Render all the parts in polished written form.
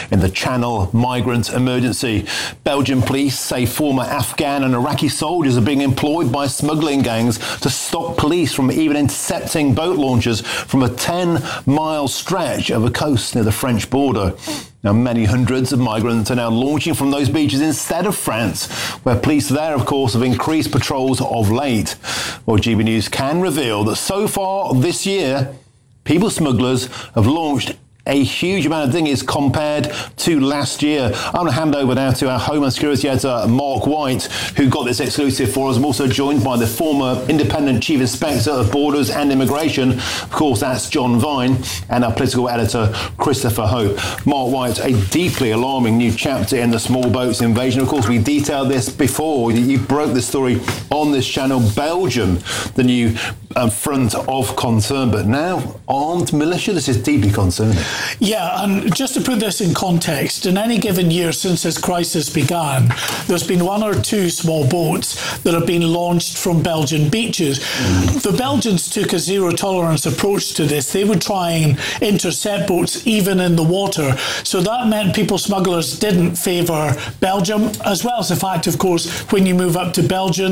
in the Channel migrant emergency. Belgian police say former Afghan and Iraqi soldiers are being employed by smuggling gangs to stop police from even intercepting boat launches from a 10-mile stretch of a coast near the French border. Now, many hundreds of migrants are now launching from those beaches instead of France, where police there, of course, have increased patrols of late. Well, GB News can reveal that so far this year, people smugglers have launched a huge amount of dinghies compared to last year. I'm going to hand over now to our Home and Security Editor, Mark White, who got this exclusive for us. I'm also joined by the former Independent Chief Inspector of Borders and Immigration. Of course, that's John Vine, and our political editor, Christopher Hope. Mark White, a deeply alarming new chapter in the small boats invasion. Of course, we detailed this before. You broke the story on this channel. Belgium, the new front of concern, but now armed militia. This is deeply concerning. Yeah, and just to put this in context, in any given year since this crisis began, there's been one or two small boats that have been launched from Belgian beaches. The Belgians took a zero-tolerance approach to this. They would try and intercept boats even in the water. So that meant people smugglers didn't favour Belgium, as well as the fact, of course, when you move up to Belgium,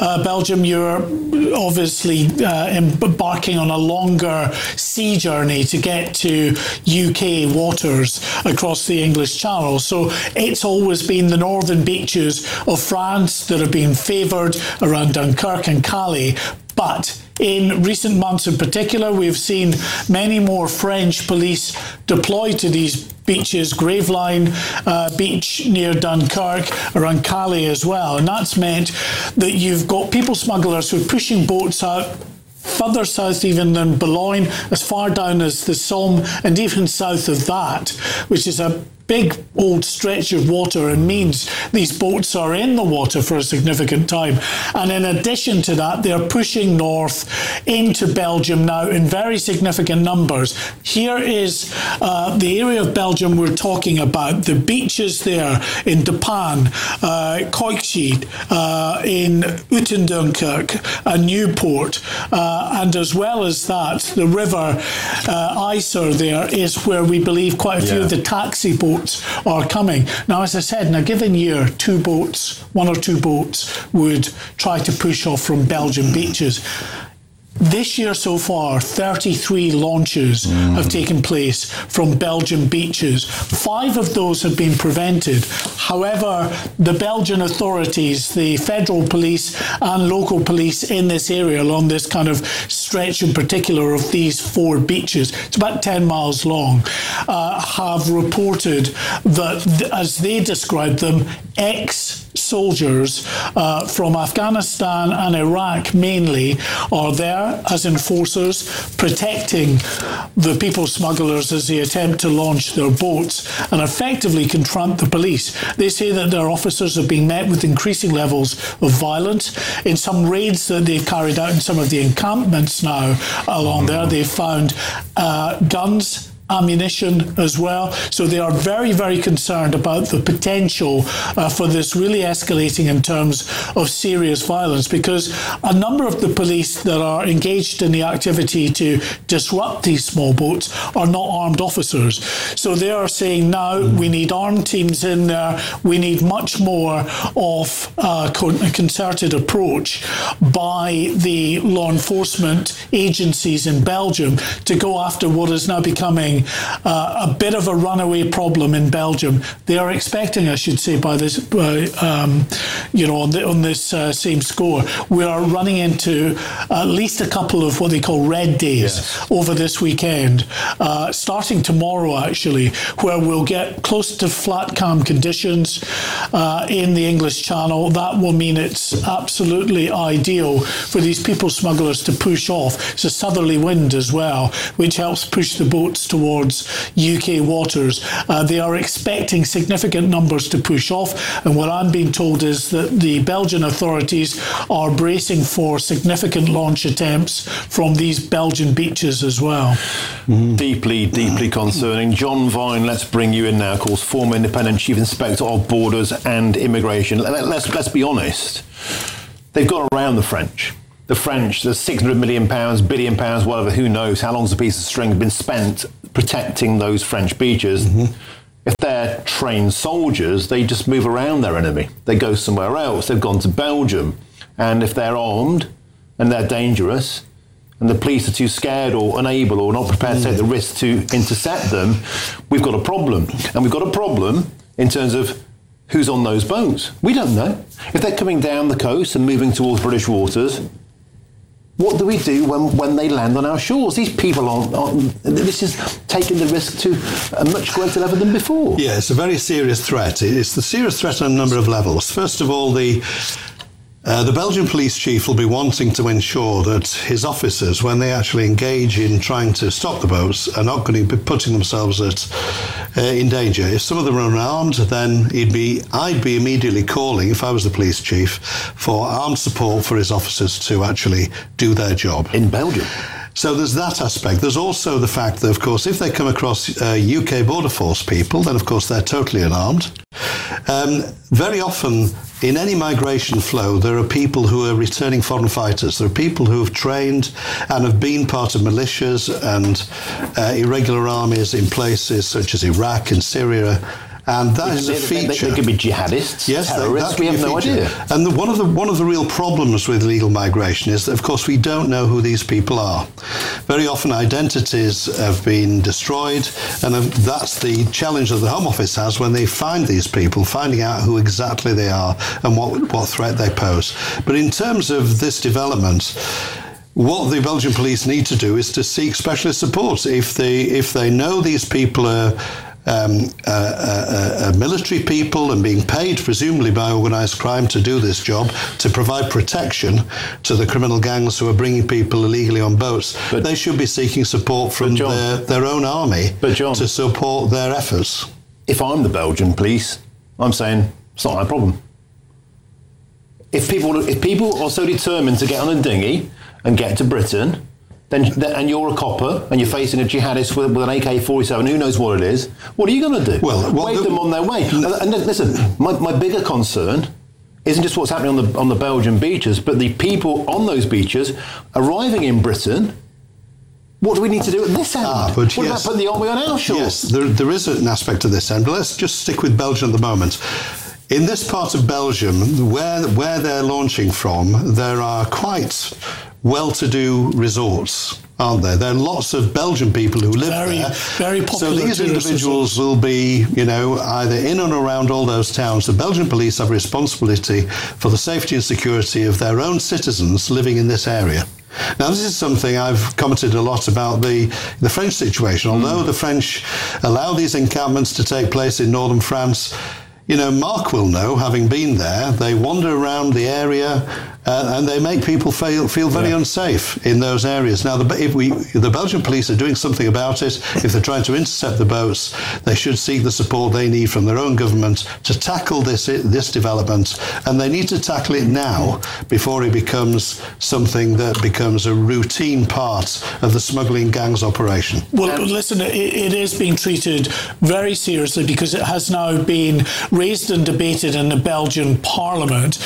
you're obviously embarking on a longer sea journey to get to UK waters across the English Channel. So it's always been the northern beaches of France that have been favoured around Dunkirk and Calais. But in recent months in particular, we've seen many more French police deployed to these beaches, Gravelines beach near Dunkirk, around Calais as well. And that's meant that you've got people smugglers who are pushing boats out further south even than Boulogne, as far down as the Somme, and even south of that, which is a big old stretch of water, and means these boats are in the water for a significant time. And in addition to that, they're pushing north into Belgium now in very significant numbers. Here is the area of Belgium we're talking about, the beaches there in De Pan, Coixide, in Uitendunkirk and Newport, and as well as that, the river Iser there is where we believe quite a few of the taxi boats are coming. Now, as I said, in a given year, one or two boats would try to push off from Belgian beaches. This year so far, 33 launches have taken place from Belgian beaches. 5 of those have been prevented. However, the Belgian authorities, the federal police and local police in this area, along this kind of stretch in particular of these 4 beaches, it's about 10 miles long, have reported that, as they described them, ex-soldiers from Afghanistan and Iraq mainly are there as enforcers, protecting the people smugglers as they attempt to launch their boats and effectively confront the police. They say that their officers are being met with increasing levels of violence. In some raids that they've carried out in some of the encampments now along there, they've found guns, ammunition as well. So they are very, very concerned about the potential for this really escalating in terms of serious violence, because a number of the police that are engaged in the activity to disrupt these small boats are not armed officers. So they are saying now we need armed teams in there. We need much more of a concerted approach by the law enforcement agencies in Belgium to go after what is now becoming a bit of a runaway problem in Belgium. They are expecting, I should say, by this, on this same score, we are running into at least a couple of what they call red days over this weekend, starting tomorrow actually, where we'll get close to flat calm conditions in the English Channel. That will mean it's absolutely ideal for these people smugglers to push off. It's a southerly wind as well, which helps push the boats towards UK waters. They are expecting significant numbers to push off, and what I'm being told is that the Belgian authorities are bracing for significant launch attempts from these Belgian beaches as well. Deeply, deeply concerning. John Vine, let's bring you in now, of course, former Independent Chief Inspector of Borders and Immigration. Let's be honest. They've got around the French. The French, the £600 million, billion pounds, whatever, who knows how long's a piece of string been spent protecting those French beaches. If they're trained soldiers, they just move around their enemy. They go somewhere else. They've gone to Belgium. And if they're armed and they're dangerous and the police are too scared or unable or not prepared to take the risk to intercept them, we've got a problem. And we've got a problem in terms of who's on those boats. We don't know. If they're coming down the coast and moving towards British waters, what do we do when they land on our shores? These people aren't, this is taking the risk to a much greater level than before. Yeah, it's a very serious threat. It's the serious threat on a number of levels. First of all, the Belgian police chief will be wanting to ensure that his officers, when they actually engage in trying to stop the boats, are not going to be putting themselves in danger. If some of them are unarmed, then I'd be immediately calling, if I was the police chief, for armed support for his officers to actually do their job. In Belgium? So there's that aspect. There's also the fact that, of course, if they come across UK Border Force people, then, of course, they're totally unarmed. Very often, in any migration flow, there are people who are returning foreign fighters. There are people who have trained and have been part of militias and irregular armies in places such as Iraq and Syria. And that is a feature. They could be jihadists, yes, terrorists. We have no idea. And one of the real problems with illegal migration is that, of course, we don't know who these people are. Very often, identities have been destroyed, and that's the challenge that the Home Office has when they find these people, finding out who exactly they are and what threat they pose. But in terms of this development, what the Belgian police need to do is to seek specialist support. If they know these people are military people and being paid presumably by organised crime to do this job, to provide protection to the criminal gangs who are bringing people illegally on boats, but they should be seeking support from their own army to support their efforts. If I'm the Belgian police, I'm saying it's not my problem. If people are so determined to get on a dinghy and get to Britain, and you're a copper and you're facing a jihadist with an AK-47, who knows what it is, what are you going to do? Well, wave them on their way. And listen, my bigger concern isn't just what's happening on the Belgian beaches, but the people on those beaches arriving in Britain. What do we need to do at this end? What about putting the army on our shores? Yes, there is an aspect to this end, but let's just stick with Belgium at the moment. In this part of Belgium, where they're launching from, there are quite well-to-do resorts, aren't there? There are lots of Belgian people who live there. Very popular. So these individuals will be, either in and around all those towns. The Belgian police have a responsibility for the safety and security of their own citizens living in this area. Now, this is something I've commented a lot about the French situation. Although the French allow these encampments to take place in northern France, Mark will know, having been there, they wander around the area and they make people feel very unsafe in those areas. Now, if the Belgian police are doing something about it, if they're trying to intercept the boats, they should seek the support they need from their own government to tackle this development, and they need to tackle it now before it becomes something that becomes a routine part of the smuggling gang's operation. Well, listen, it is being treated very seriously because it has now been raised and debated in the Belgian Parliament.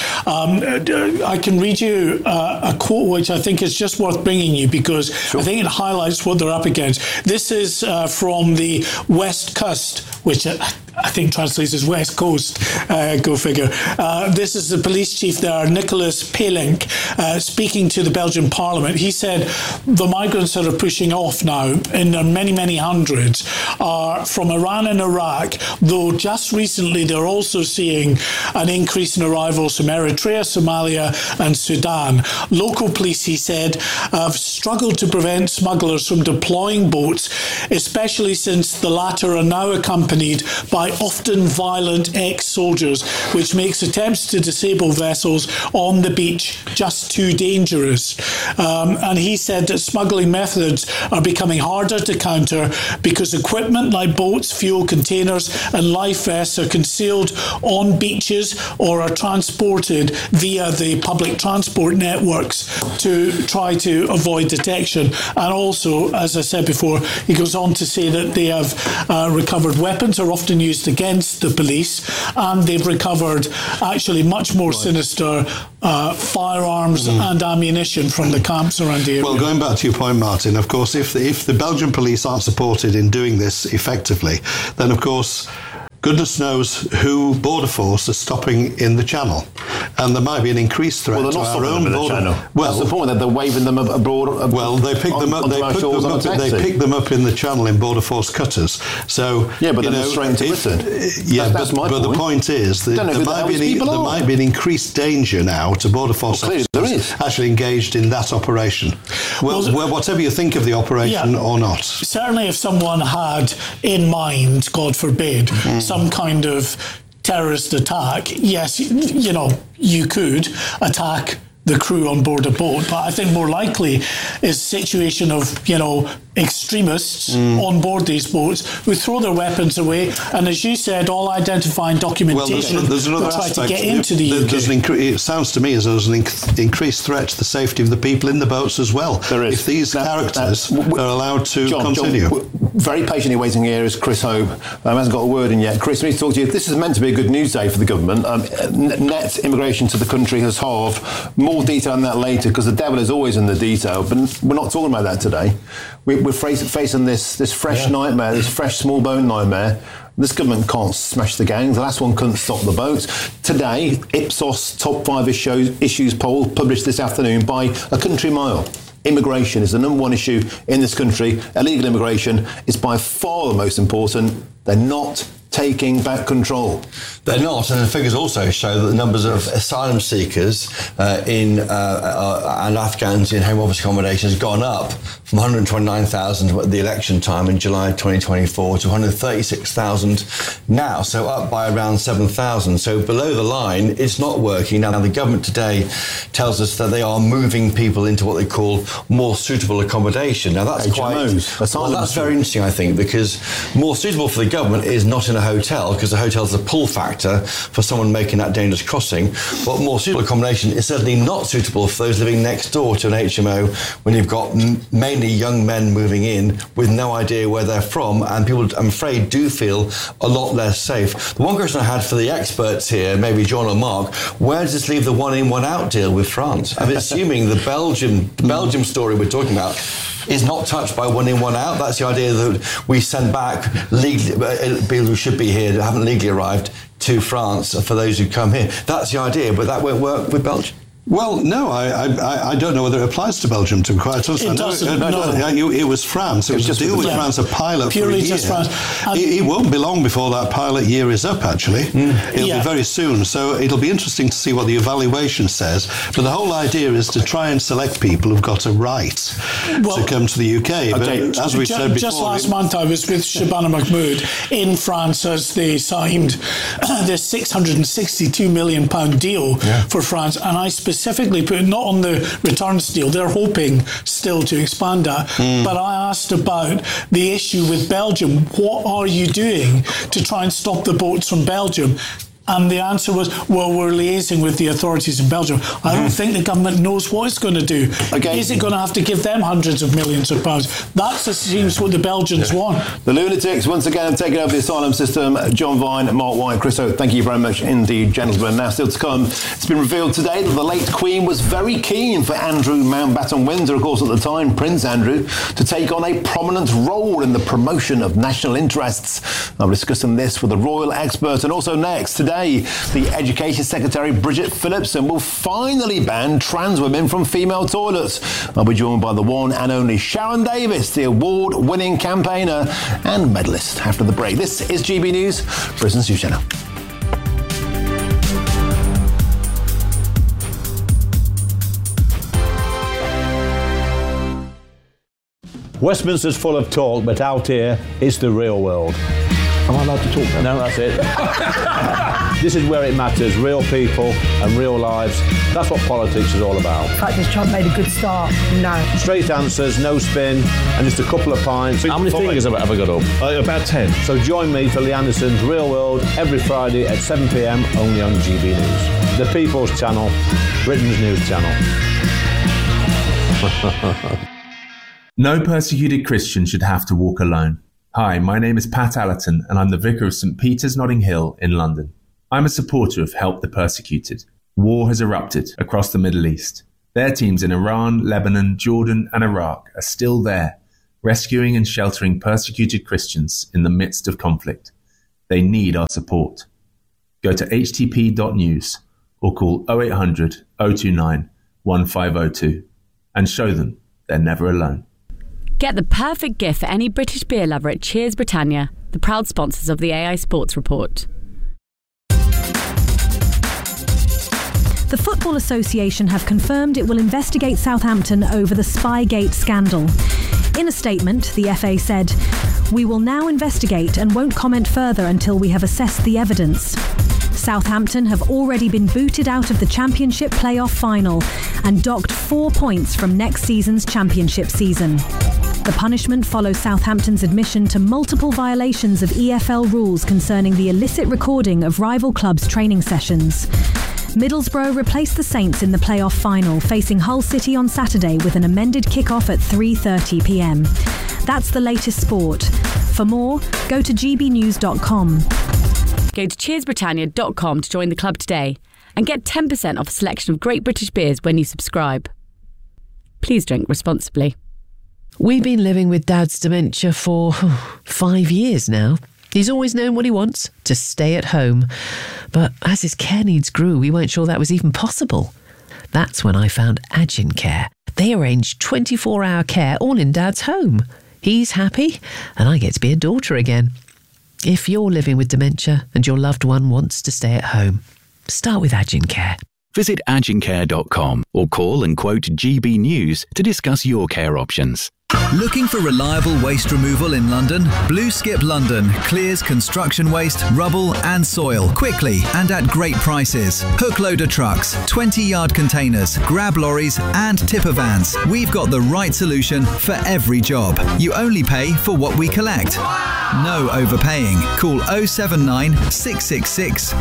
I can read you a quote which I think is just worth bringing you because I think it highlights what they're up against. This is from the West Coast, which I think translates as West Coast, go figure. This is the police chief there, Nicolas Pelink, speaking to the Belgian Parliament. He said the migrants that are pushing off now, in their many, many hundreds, are from Iran and Iraq, though just recently they're also seeing an increase in arrivals from Eritrea, Somalia and Sudan. Local police, he said, have struggled to prevent smugglers from deploying boats, especially since the latter are now accompanied by often violent ex-soldiers, which makes attempts to disable vessels on the beach just too dangerous. And he said that smuggling methods are becoming harder to counter because equipment like boats, fuel containers and life vests are concealed on beaches or are transported via the public transport networks to try to avoid detection. And also, as I said before, he goes on to say that they have recovered weapons are often used against the police, and they've recovered actually much more sinister firearms and ammunition from the camps around the area. Well, going back to your point, Martin, of course, if the Belgian police aren't supported in doing this effectively, then of course goodness knows who Border Force are stopping in the Channel. And there might be an increased threat to our own border. Channel. Well, that's the point, that they're waving them abroad. Well, they pick them up. They pick them up in the Channel in Border Force cutters. So yeah, but then they're straight into Britain. Yeah, that's my point. The point is that there might be an increased danger now to Border Force officers actually engaged in that operation. Well, whatever you think of the operation or not. Certainly, if someone had in mind, God forbid, some kind of terrorist attack, yes, you could attack the crew on board a boat, but I think more likely is a situation of, extremists on board these boats who throw their weapons away, and as you said, all identifying documentation try to get into the UK. It sounds to me as though there's an increased threat to the safety of the people in the boats as well. There is. If these characters are allowed to continue. John, very patiently waiting here is Chris Hope. Hasn't got a word in yet. Chris, we need to talk to you. This is meant to be a good news day for the government. Net immigration to the country has halved. More detail on that later, because the devil is always in the detail, but we're not talking about that today. We're facing this fresh nightmare, this fresh small boat nightmare. This government can't smash the gangs. The last one couldn't stop the boats. Today, Ipsos top 5 issues poll published this afternoon by a country mile. Immigration is the number one issue in this country. Illegal immigration is by far the most important. They're not taking back control. They're not, and the figures also show that the numbers of asylum seekers and Afghans in home office accommodation has gone up from 129,000 at the election time in July 2024 to 136,000 now, so up by around 7,000. So below the line, it's not working. Now, the government today tells us that they are moving people into what they call more suitable accommodation. Now, that's that's very interesting, I think, because more suitable for the government is not in a hotel, because the hotel is a pull factor for someone making that dangerous crossing. But more suitable accommodation is certainly not suitable for those living next door to an HMO, when you've got mainly young men moving in with no idea where they're from, and people, I'm afraid, do feel a lot less safe. The one question I had for the experts here, maybe John or Mark, where does this leave the one in, one out deal with France? I'm assuming the Belgium story we're talking about is not touched by one in, one out. That's the idea that we send back legally people who should be here that haven't legally arrived to France for those who come here. That's the idea, but that won't work with Belgium. Well, no, I don't know whether it applies to Belgium, to be quite honest. It doesn't, no. It was France. It was just a deal with France, a pilot purely for a year. Just France. It won't be long before that pilot year is up, actually. It'll be very soon. So it'll be interesting to see what the evaluation says. But the whole idea is to try and select people who've got a right to come to the UK. But as we said before... Just last month, I was with Shabana Mahmood in France as they signed this £662 million deal for France, and I specifically put, not on the returns deal, they're hoping still to expand that, but I asked about the issue with Belgium. What are you doing to try and stop the boats from Belgium? And the answer was, well, we're liaising with the authorities in Belgium. I don't think the government knows what it's going to do. Is it going to have to give them hundreds of millions of pounds? That seems what the Belgians want. The lunatics, once again, have taken over the asylum system. John Vine, Mark White, Chris Hope, thank you very much indeed, gentlemen. Now, still to come, it's been revealed today that the late Queen was very keen for Andrew Mountbatten-Windsor, of course, at the time, Prince Andrew, to take on a prominent role in the promotion of national interests. I'm discussing this with a royal expert. And also next, today, the Education Secretary Bridget Phillipson will finally ban trans women from female toilets. I'll be joined by the one and only Sharon Davis, the award-winning campaigner and medalist, after the break. This is GB News, Britain's News Channel. Westminster's full of talk, but out here, it's the real world. Am I allowed to talk now? No, that's it. This is where it matters, real people and real lives. That's what politics is all about. In fact, has Trump made a good start? No. Straight answers, no spin, and just a couple of pints. How many fingers have I got up? About 10. So join me for Lee Anderson's Real World every Friday at 7 p.m, only on GB News. The People's Channel, Britain's news channel. No persecuted Christian should have to walk alone. Hi, my name is Pat Allerton, and I'm the Vicar of St Peter's Notting Hill in London. I'm a supporter of Help the Persecuted. War has erupted across the Middle East. Their teams in Iran, Lebanon, Jordan and Iraq are still there, rescuing and sheltering persecuted Christians in the midst of conflict. They need our support. Go to htp.news or call 0800 029 1502 and show them they're never alone. Get the perfect gift for any British beer lover at Cheers Britannia, the proud sponsors of the AI Sports Report. The Football Association have confirmed it will investigate Southampton over the Spygate scandal. In a statement, the FA said, "We will now investigate and won't comment further until we have assessed the evidence." Southampton have already been booted out of the Championship playoff final and docked 4 points from next season's Championship season. The punishment follows Southampton's admission to multiple violations of EFL rules concerning the illicit recording of rival clubs' training sessions. Middlesbrough replaced the Saints in the playoff final, facing Hull City on Saturday with an amended kick-off at 3:30pm. That's the latest sport. For more, go to gbnews.com. Go to cheersbritannia.com to join the club today and get 10% off a selection of great British beers when you subscribe. Please drink responsibly. We've been living with Dad's dementia for 5 years now. He's always known what he wants, to stay at home. But as his care needs grew, we weren't sure that was even possible. That's when I found Agincare. They arrange 24-hour care all in Dad's home. He's happy, and I get to be a daughter again. If you're living with dementia and your loved one wants to stay at home, start with Agincare. Visit agincare.com or call and quote GB News to discuss your care options. Looking for reliable waste removal in London? Blue Skip London clears construction waste, rubble and soil quickly and at great prices. Hook loader trucks, 20-yard containers, grab lorries and tipper vans. We've got the right solution for every job. You only pay for what we collect. No overpaying. Call 079 666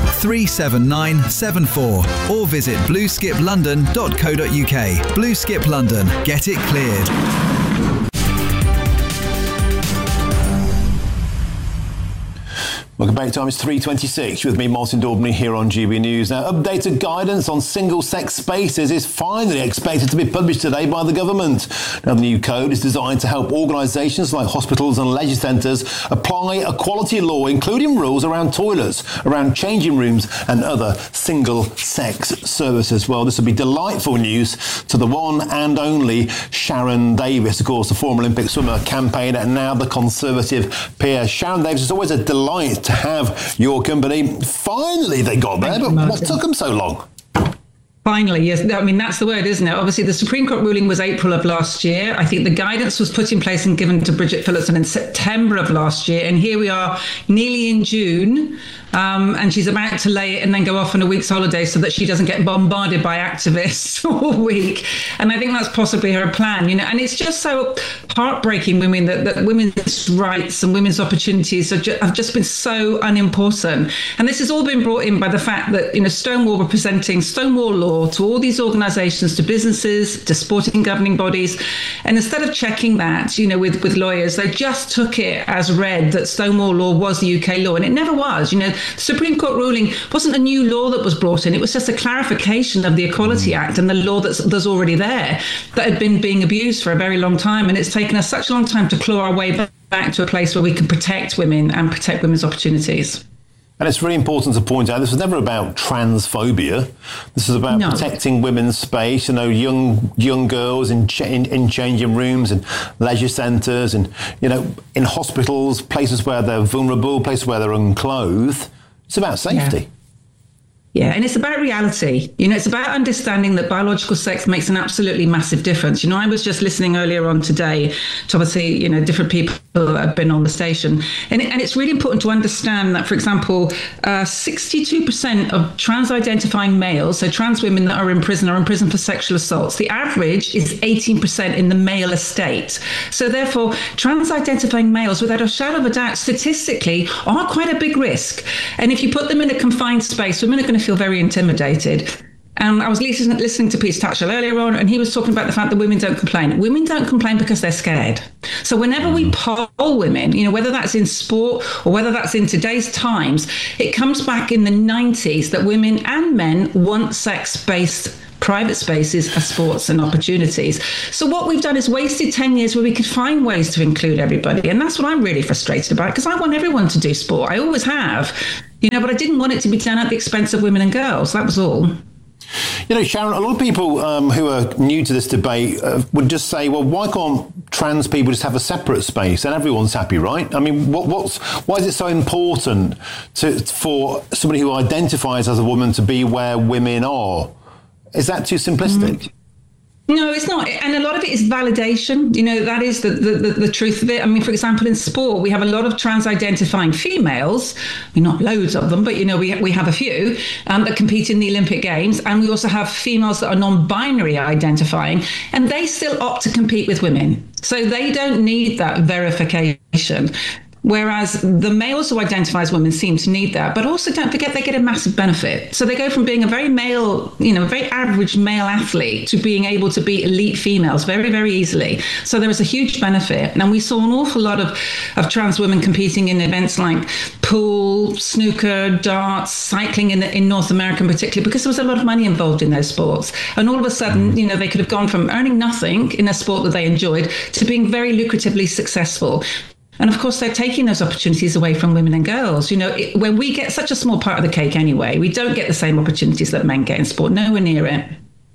37974 or visit blueskiplondon.co.uk. Blue Skip London. Get it cleared. Welcome back. Time is 3:26. With me, Martin Daubney, here on GB News. Now, updated guidance on single-sex spaces is finally expected to be published today by the government. Now, the new code is designed to help organisations like hospitals and leisure centres apply equality law, including rules around toilets, around changing rooms and other single-sex services. Well, this will be delightful news to the one and only Sharon Davis, of course, the former Olympic swimmer, campaigner, and now the Conservative peer. Sharon Davis, it's always a delight to have your company. Finally they got there, but what took them so long? Finally, yes. I mean, that's the word, isn't it? Obviously, the Supreme Court ruling was April of last year. I think the guidance was put in place and given to Bridget Phillipson in September of last year. And here we are nearly in June. And she's about to lay it and then go off on a week's holiday so that she doesn't get bombarded by activists all week. And I think that's possibly her plan, you know. And it's just so heartbreaking, women, that women's rights and women's opportunities have just been so unimportant. And this has all been brought in by the fact that, you know, Stonewall were presenting Stonewall law to all these organisations, to businesses, to sporting governing bodies. And instead of checking that, you know, with lawyers, they just took it as read that Stonewall law was the UK law. And it never was, you know. The Supreme Court ruling wasn't a new law that was brought in. It was just a clarification of the Equality Act and the law that's already there that had been being abused for a very long time. And it's taken us such a long time to claw our way back to a place where we can protect women and protect women's opportunities. And it's really important to point out, this was never about transphobia. This is about protecting women's space, you know, young girls in changing rooms and leisure centres and, you know, in hospitals, places where they're vulnerable, places where they're unclothed. It's about safety. Yeah, and it's about reality. You know, it's about understanding that biological sex makes an absolutely massive difference. You know, I was just listening earlier on today to obviously, you know, different people that have been on the station. And it's really important to understand that, for example, 62% of trans-identifying males, so trans women that are in prison for sexual assaults. The average is 18% in the male estate. So therefore, trans-identifying males, without a shadow of a doubt, statistically are quite a big risk. And if you put them in a confined space, women are going to feel very intimidated. And I was listening to Peter Tatchell earlier on, and he was talking about the fact that women don't complain. Women don't complain because they're scared. So whenever we poll women, you know, whether that's in sport or whether that's in today's times, it comes back in the 90s that women and men want sex-based private spaces as sports and opportunities. So what we've done is wasted 10 years where we could find ways to include everybody. And that's what I'm really frustrated about, because I want everyone to do sport. I always have, but I didn't want it to be done at the expense of women and girls. That was all. Sharon, a lot of people who are new to this debate would just say, well, why can't trans people just have a separate space and everyone's happy, right? I mean, why is it so important for somebody who identifies as a woman to be where women are? Is that too simplistic? No, it's not. And a lot of it is validation. That is the truth of it. I mean, for example, in sport, we have a lot of trans-identifying females. Not loads of them, but, we have a few that compete in the Olympic Games. And we also have females that are non-binary identifying, and they still opt to compete with women. So they don't need that verification. Whereas the males who identify as women seem to need that, but also don't forget they get a massive benefit. So they go from being a very male, very average male athlete to being able to beat elite females very, very easily. So there is a huge benefit. And we saw an awful lot of trans women competing in events like pool, snooker, darts, cycling in North America in particular, because there was a lot of money involved in those sports. And all of a sudden, they could have gone from earning nothing in a sport that they enjoyed to being very lucratively successful. And of course, they're taking those opportunities away from women and girls. When we get such a small part of the cake anyway, we don't get the same opportunities that men get in sport, nowhere near it.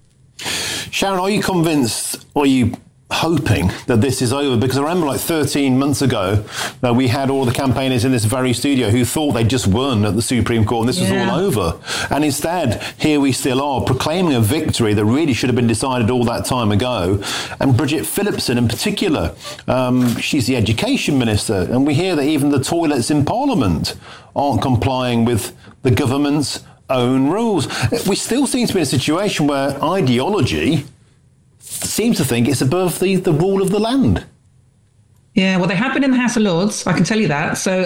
Sharon, are you convinced, or are you hoping that this is over? Because I remember 13 months ago, we had all the campaigners in this very studio who thought they just won at the Supreme Court and this was all over. And instead, here we still are proclaiming a victory that really should have been decided all that time ago. And Bridget Phillipson in particular, she's the education minister. And we hear that even the toilets in Parliament aren't complying with the government's own rules. We still seem to be in a situation where ideology seems to think it's above the rule of the land. Yeah, well, they have been in the House of Lords, I can tell you that. So,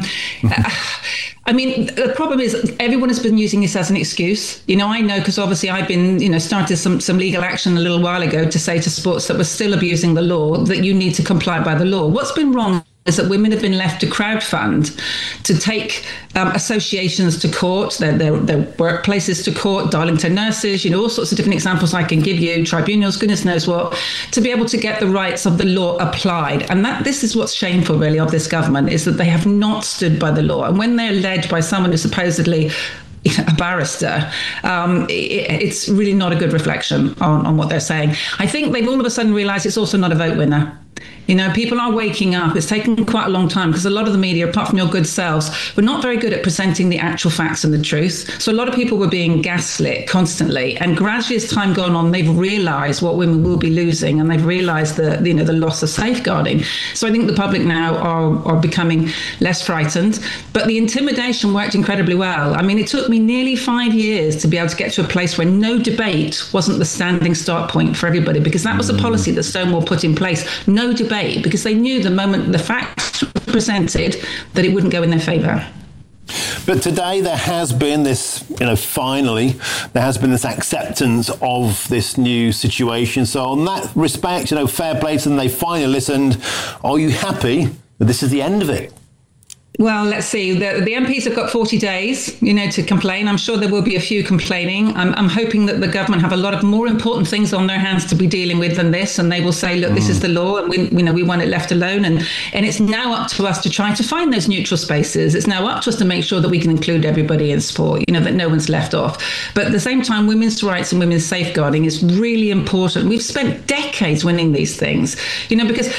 I mean, the problem is everyone has been using this as an excuse. I know because obviously I've been, started some legal action a little while ago to say to sports that were still abusing the law that you need to comply by the law. What's been wrong is that women have been left to crowdfund, to take associations to court, their workplaces to court, Darlington nurses, all sorts of different examples I can give you, tribunals, goodness knows what, to be able to get the rights of the law applied. And this is what's shameful, really, of this government, is that they have not stood by the law. And when they're led by someone who's supposedly a barrister, it's really not a good reflection on what they're saying. I think they've all of a sudden realised it's also not a vote winner. People are waking up. It's taken quite a long time because a lot of the media, apart from your good selves, were not very good at presenting the actual facts and the truth. So a lot of people were being gaslit constantly. And gradually, as time gone on, they've realised what women will be losing, and they've realised the loss of safeguarding. So I think the public now are becoming less frightened. But the intimidation worked incredibly well. I mean, it took me nearly 5 years to be able to get to a place where no debate wasn't the standing start point for everybody, because that was a policy that Stonewall put in place. No debate, because they knew the moment the facts were presented that it wouldn't go in their favour. But today there has been this, finally, there has been this acceptance of this new situation. So on that respect, fair play to them, they finally listened. Are you happy that this is the end of it? Well, let's see. The MPs have got 40 days, to complain. I'm sure there will be a few complaining. I'm hoping that the government have a lot of more important things on their hands to be dealing with than this, and they will say, look, this is the law, and we want it left alone. And it's now up to us to try to find those neutral spaces. It's now up to us to make sure that we can include everybody in sport, that no one's left off. But at the same time, women's rights and women's safeguarding is really important. We've spent decades winning these things, because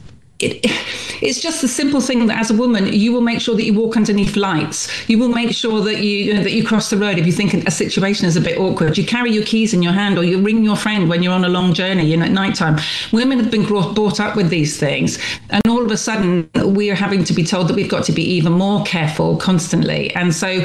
it's just a simple thing that as a woman, you will make sure that you walk underneath lights. You will make sure that you cross the road if you think a situation is a bit awkward. You carry your keys in your hand, or you ring your friend when you're on a long journey, at nighttime. Women have been brought up with these things. And all of a sudden, we are having to be told that we've got to be even more careful constantly. And so,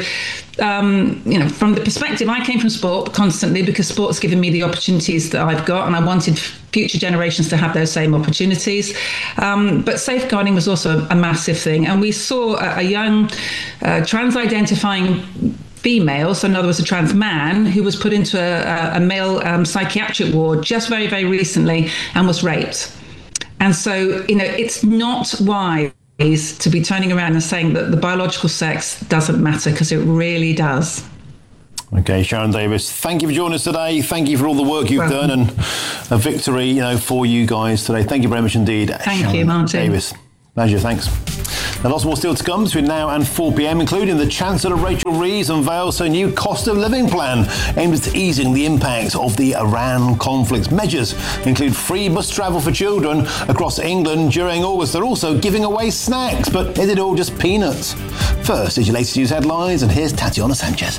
from the perspective, I came from sport constantly because sport's given me the opportunities that I've got, and I wanted future generations to have those same opportunities. But safeguarding was also a massive thing. And we saw a young trans-identifying female, so in other words, a trans man, who was put into a male psychiatric ward just very, very recently and was raped. And so, it's not wise to be turning around and saying that the biological sex doesn't matter, because it really does. Okay, Sharon Davis, thank you for joining us today. Thank you for all the work you've done, and a victory, for you guys today. Thank you very much indeed. Thank you, Martin. Davis. Pleasure, thanks. Now, lots more still to come between now and 4 p.m, including the Chancellor Rachel Reeves unveils her new cost of living plan aimed at easing the impact of the Iran conflict. Measures include free bus travel for children across England during August. They're also giving away snacks, but is it all just peanuts? First is your latest news headlines, and here's Tatiana Sanchez.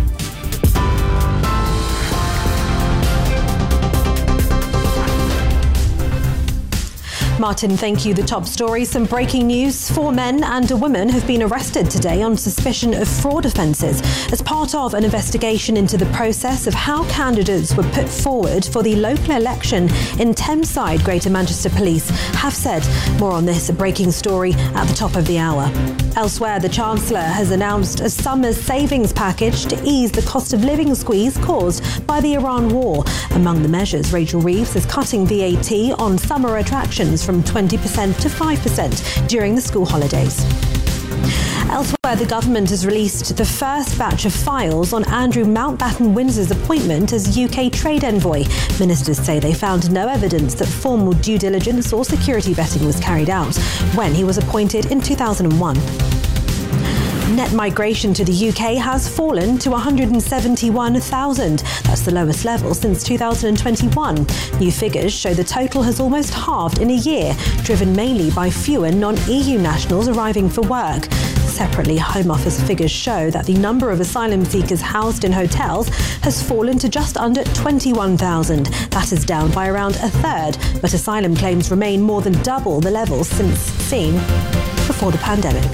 Martin, thank you. The top story, some breaking news. 4 men and a woman have been arrested today on suspicion of fraud offences as part of an investigation into the process of how candidates were put forward for the local election in Thameside. Greater Manchester Police have said. More on this, a breaking story at the top of the hour. Elsewhere, the Chancellor has announced a summer's savings package to ease the cost of living squeeze caused by the Iran war. Among the measures, Rachel Reeves is cutting VAT on summer attractions from 20% to 5% during the school holidays. Elsewhere, the government has released the first batch of files on Andrew Mountbatten-Windsor's appointment as UK trade envoy. Ministers say they found no evidence that formal due diligence or security vetting was carried out when he was appointed in 2001. Net migration to the UK has fallen to 171,000. That's the lowest level since 2021. New figures show the total has almost halved in a year, driven mainly by fewer non-EU nationals arriving for work. Separately, Home Office figures show that the number of asylum seekers housed in hotels has fallen to just under 21,000. That is down by around a third, but asylum claims remain more than double the levels since seen before the pandemic.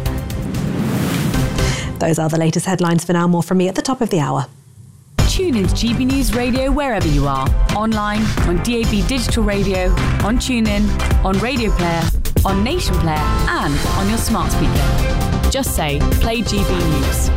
Those are the latest headlines for now. More from me at the top of the hour. Tune into GB News Radio wherever you are. Online, on DAB Digital Radio, on TuneIn, on Radio Player, on Nation Player, and on your smart speaker. Just say, play GB News.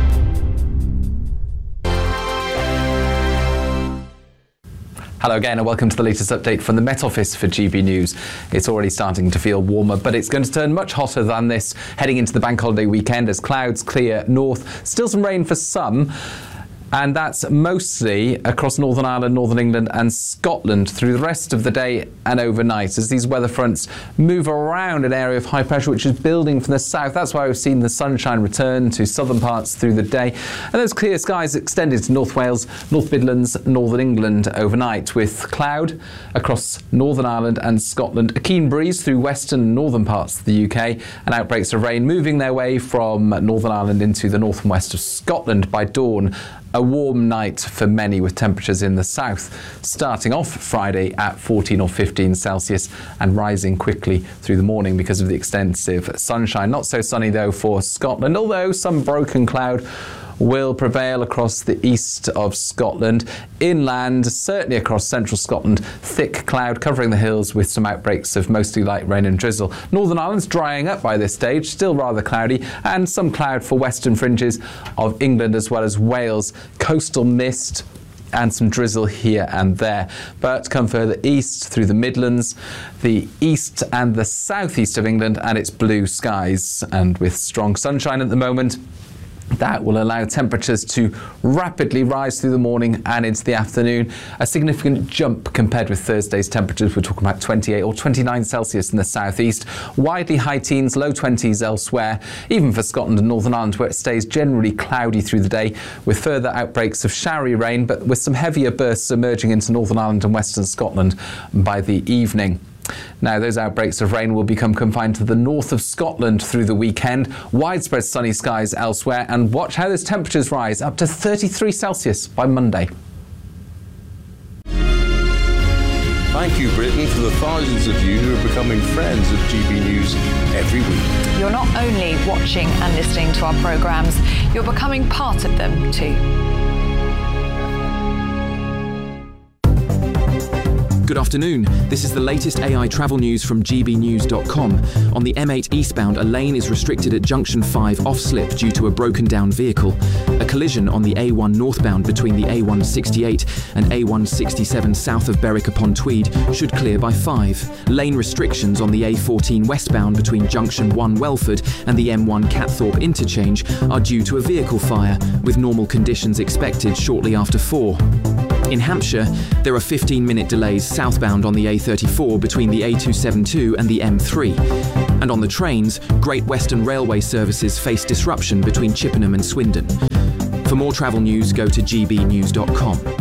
Hello again and welcome to the latest update from the Met Office for GB News. It's already starting to feel warmer, but it's going to turn much hotter than this heading into the bank holiday weekend as clouds clear north. Still some rain for some. And that's mostly across Northern Ireland, Northern England and Scotland through the rest of the day and overnight as these weather fronts move around an area of high pressure which is building from the south. That's why we've seen the sunshine return to southern parts through the day. And those clear skies extended to North Wales, North Midlands, Northern England overnight with cloud across Northern Ireland and Scotland. A keen breeze through western and northern parts of the UK and outbreaks of rain moving their way from Northern Ireland into the north and west of Scotland by dawn. A warm night for many with temperatures in the south starting off Friday at 14 or 15 Celsius and rising quickly through the morning because of the extensive sunshine. Not so sunny though for Scotland, although some broken cloud will prevail across the east of Scotland. Inland, certainly across central Scotland, thick cloud covering the hills with some outbreaks of mostly light rain and drizzle. Northern Ireland's drying up by this stage, still rather cloudy, and some cloud for western fringes of England as well as Wales. Coastal mist and some drizzle here and there. But come further east through the Midlands, the east and the southeast of England, and it's blue skies. And with strong sunshine at the moment, that will allow temperatures to rapidly rise through the morning and into the afternoon. A significant jump compared with Thursday's temperatures. We're talking about 28 or 29 Celsius in the southeast. Widely high teens, low 20s elsewhere, even for Scotland and Northern Ireland, where it stays generally cloudy through the day with further outbreaks of showery rain, but with some heavier bursts emerging into Northern Ireland and Western Scotland by the evening. Now, those outbreaks of rain will become confined to the north of Scotland through the weekend. Widespread sunny skies elsewhere, and watch how those temperatures rise up to 33 Celsius by Monday. Thank you, Britain, for the thousands of you who are becoming friends of GB News every week. You're not only watching and listening to our programmes, you're becoming part of them too. Good afternoon. This is the latest AI travel news from gbnews.com. On the M8 eastbound, a lane is restricted at junction 5 off-slip due to a broken down vehicle. A collision on the A1 northbound between the A168 and A167 south of Berwick-upon-Tweed should clear by 5. Lane restrictions on the A14 westbound between junction 1 Welford and the M1 Catthorpe interchange are due to a vehicle fire, with normal conditions expected shortly after 4. In Hampshire, there are 15-minute delays southbound on the A34 between the A272 and the M3. And on the trains, Great Western Railway services face disruption between Chippenham and Swindon. For more travel news, go to gbnews.com.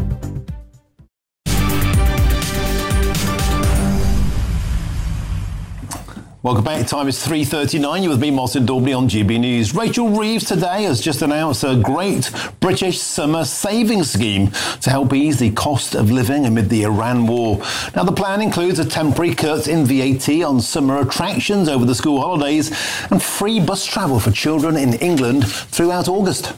Welcome back. Time is 3:39. You're with me, Martin Daubney, on GB News. Rachel Reeves today has just announced a great British summer savings scheme to help ease the cost of living amid the Iran war. Now, the plan includes a temporary cut in VAT on summer attractions over the school holidays and free bus travel for children in England throughout August.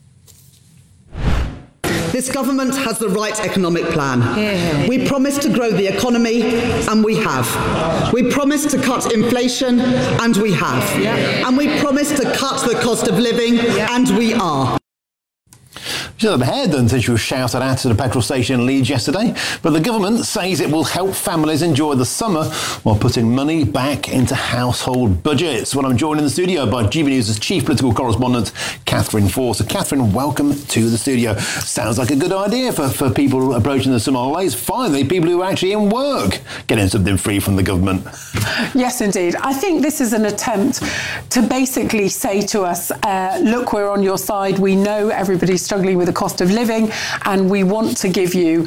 This government has the right economic plan. We promised to grow the economy, and we have. We promised to cut inflation, and we have. And we promised to cut the cost of living, and we are. She had her hair done since she was shouted at a petrol station in Leeds yesterday. But the government says it will help families enjoy the summer while putting money back into household budgets. Well, I'm joined in the studio by GB News' chief political correspondent, Catherine Force. So, Catherine, welcome to the studio. Sounds like a good idea for people approaching the summer holidays. Finally, people who are actually in work getting something free from the government. Yes, indeed. I think this is an attempt to basically say to us, look, we're on your side. We know everybody's struggling with the cost of living, and we want to give you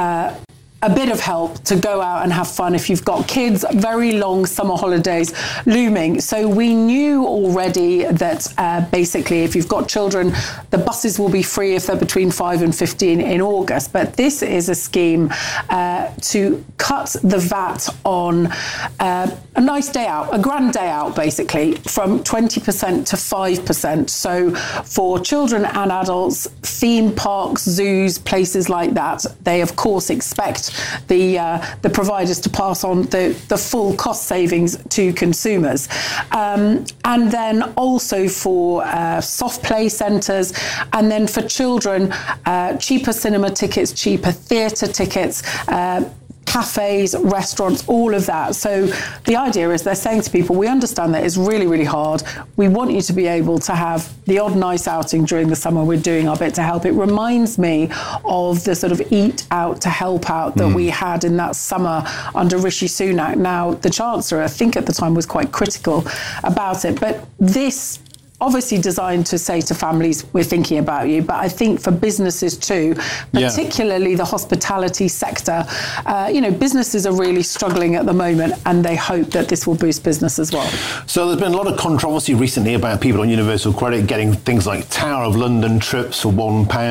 a bit of help to go out and have fun if you've got kids. Very long summer holidays looming. So we knew already that basically if you've got children, the buses will be free if they're between 5 and 15 in August. But this is a scheme to cut the VAT on a nice day out, a grand day out basically, from 20% to 5%. So for children and adults, theme parks, zoos, places like that, they of course expect the providers to pass on the full cost savings to consumers. And then also for soft play centres, and then for children, cheaper cinema tickets, cheaper theatre tickets, cafes, restaurants, all of that. So the idea is they're saying to people, we understand that it's really, really hard. We want you to be able to have the odd nice outing during the summer. We're doing our bit to help. It reminds me of the sort of eat out to help out that we had in that summer under Rishi Sunak. Now, the Chancellor, I think at the time, was quite critical about it. But this obviously designed to say to families, we're thinking about you, but I think for businesses too, particularly the hospitality sector, businesses are really struggling at the moment, and they hope that this will boost business as well. So there's been a lot of controversy recently about people on universal credit getting things like Tower of London trips for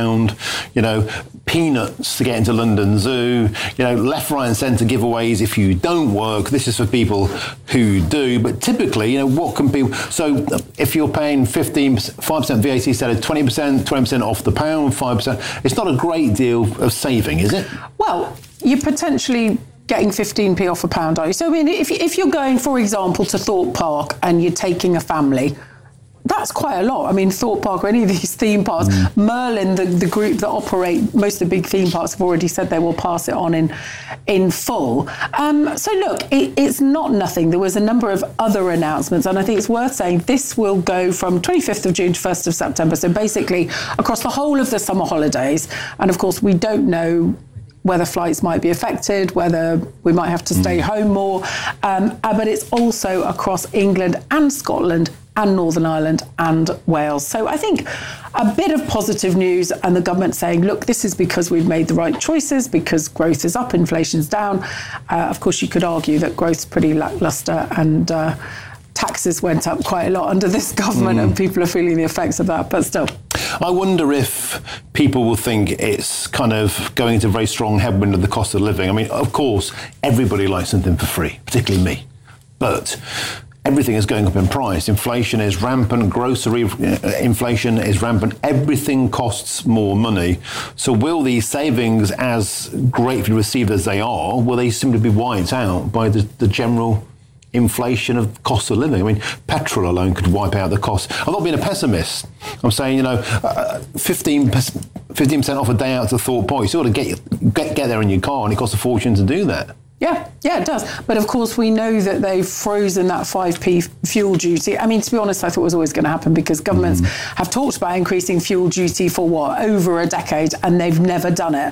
£1, peanuts to get into London Zoo, left, right and centre giveaways if you don't work. This is for people who do, but typically, what can people, so if you're paying 5% VAT instead of 20% off the pound, 5%. It's not a great deal of saving, is it? Well, you're potentially getting 15p off a pound, are you? So, I mean, if you're going, for example, to Thorpe Park and you're taking a family, that's quite a lot. I mean, Thorpe Park or any of these theme parks, Merlin, the group that operate most of the big theme parks, have already said they will pass it on in full. So look, it's not nothing. There was a number of other announcements, and I think it's worth saying this will go from 25th of June to 1st of September. So basically across the whole of the summer holidays. And of course, we don't know whether flights might be affected, whether we might have to stay home more. But it's also across England and Scotland and Northern Ireland and Wales. So I think a bit of positive news, and the government saying, look, this is because we've made the right choices, because growth is up, inflation's down. Of course, you could argue that growth's pretty lacklustre, and taxes went up quite a lot under this government, and people are feeling the effects of that, but still. I wonder if people will think it's kind of going into a very strong headwind of the cost of living. I mean, of course, everybody likes something for free, particularly me. But everything is going up in price. Inflation is rampant, grocery inflation is rampant, everything costs more money. So will these savings, as gratefully received as they are, will they simply be wiped out by the general inflation of cost of living? I mean, petrol alone could wipe out the cost. I'm not being a pessimist. I'm saying, 15% off a day out to Thorpe Point. You still got to get there in your car, and it costs a fortune to do that. Yeah, it does. But of course, we know that they've frozen that 5p fuel duty. I mean, to be honest, I thought it was always going to happen because governments have talked about increasing fuel duty for over a decade, and they've never done it.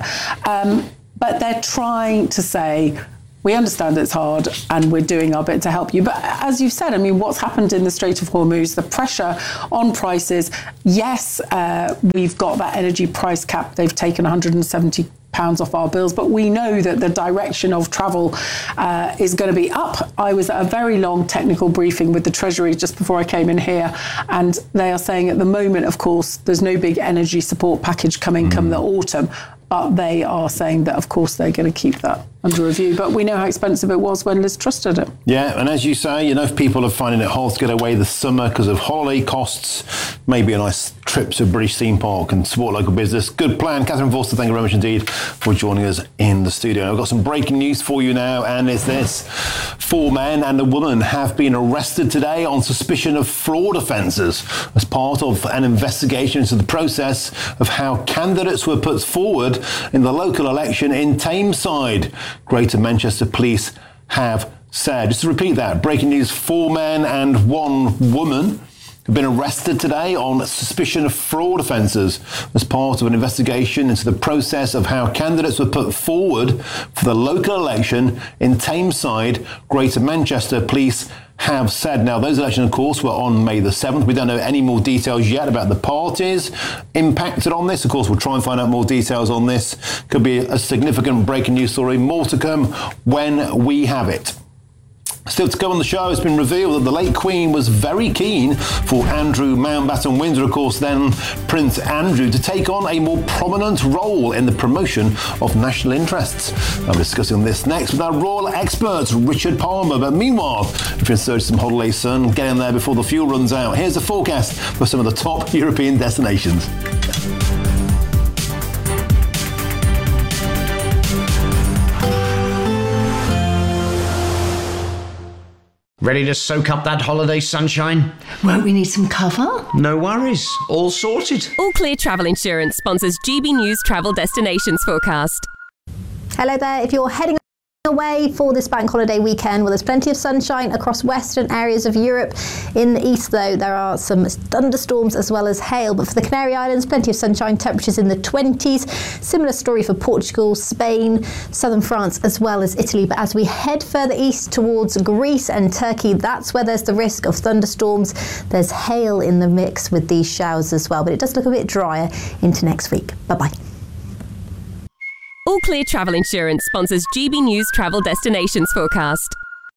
But they're trying to say, we understand it's hard and we're doing our bit to help you. But as you've said, I mean, what's happened in the Strait of Hormuz, the pressure on prices, yes, we've got that energy price cap. They've taken £170 off our bills, but we know that the direction of travel is going to be up. I was at a very long technical briefing with the Treasury just before I came in here, and they are saying at the moment, of course, there's no big energy support package coming come the autumn, but they are saying that, of course, they're going to keep that under review. But we know how expensive it was when Liz Truss did it. Yeah, and as you say, if people are finding it hard to get away this summer because of holiday costs, maybe a nice trip to a British theme park and support local business. Good plan. Catherine Forster, thank you very much indeed for joining us in the studio. I've got some breaking news for you now, and it's this. 4 men and a woman have been arrested today on suspicion of fraud offences as part of an investigation into the process of how candidates were put forward in the local election in Tameside. Greater Manchester Police have said. Just to repeat that, breaking news, 4 men and 1 woman have been arrested today on suspicion of fraud offences as part of an investigation into the process of how candidates were put forward for the local election in Tameside. Greater Manchester Police have said. Now, those elections, of course, were on May the 7th. We don't know any more details yet about the parties impacted on this. Of course, we'll try and find out more details on this. Could be a significant breaking news story. More to come when we have it. Still to come on the show, it's been revealed that the late Queen was very keen for Andrew Mountbatten Windsor, of course, then Prince Andrew, to take on a more prominent role in the promotion of national interests. I'm discussing this next with our royal expert, Richard Palmer. But meanwhile, if you're in search of some holiday sun, get in there before the fuel runs out. Here's the forecast for some of the top European destinations. Ready to soak up that holiday sunshine? Won't we need some cover? No worries. All sorted. All Clear Travel Insurance sponsors GB News Travel Destinations Forecast. Hello there. If you're heading away for this bank holiday weekend, well, there's plenty of sunshine across western areas of Europe. In the east, though, there are some thunderstorms as well as hail. But for the Canary Islands, plenty of sunshine, temperatures in the 20s. Similar story for Portugal, Spain, southern France as well as Italy. But as we head further east towards Greece and Turkey, that's where there's the risk of thunderstorms. There's hail in the mix with these showers as well. But it does look a bit drier into next week. Bye-bye. All Clear Travel Insurance sponsors GB News Travel Destinations Forecast.